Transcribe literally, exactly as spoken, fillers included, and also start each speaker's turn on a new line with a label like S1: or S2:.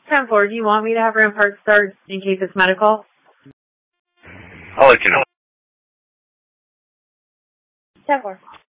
S1: ten four, do you want me to have Rampart start in case it's medical?
S2: I'll let you know.
S1: ten four.